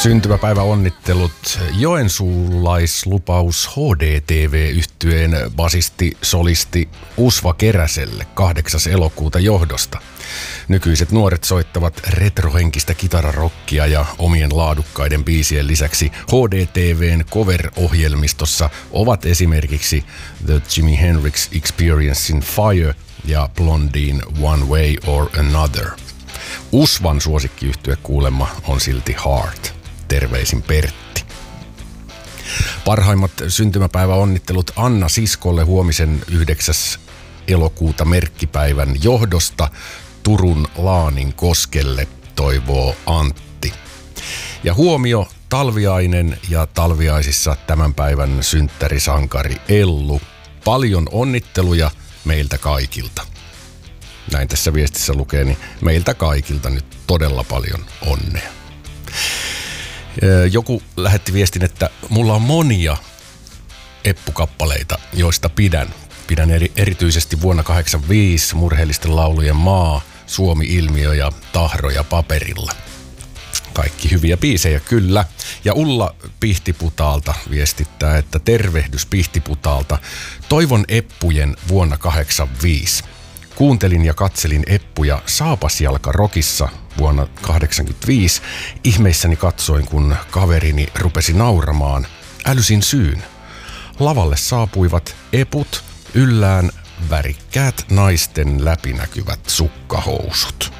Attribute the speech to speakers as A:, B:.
A: Syntymäpäiväonnittelut joensuulaislupaus HDTV-yhtyeen basisti, solisti Usva Keräselle 8. elokuuta johdosta. Nykyiset nuoret soittavat retrohenkistä kitararokkia ja omien laadukkaiden biisien lisäksi HDTVn cover-ohjelmistossa ovat esimerkiksi The Jimi Hendrix Experience in Fire ja Blondien One Way or Another. Usvan suosikkiyhtye kuulemma on silti Heart. Terveisin Pertti. Parhaimmat syntymäpäiväonnittelut Anna siskolle huomisen 9. elokuuta merkkipäivän johdosta Turun Laaninkoskelle, toivoo Antti. Ja huomio Talviainen ja talviaisissa tämän päivän synttärisankari Ellu. Paljon onnitteluja meiltä kaikilta. Näin tässä viestissä lukee, niin meiltä kaikilta nyt todella paljon onnea. Joku lähetti viestin, että mulla on monia Eppu-kappaleita, joista pidän. Pidän erityisesti vuonna 1985 murheellisten laulujen Maa, Suomi-ilmiö ja Tahroja paperilla. Kaikki hyviä biisejä, kyllä. Ja Ulla Pihtiputaalta viestittää, että tervehdys Pihtiputaalta. Toivon Eppujen vuonna 1985. Kuuntelin ja katselin Eppuja Saapasjalka Rockissa vuonna 1985. Ihmeissäni katsoin, kun kaverini rupesi nauramaan. Älysin syyn. Lavalle saapuivat Eput, yllään värikkäät naisten läpinäkyvät sukkahousut.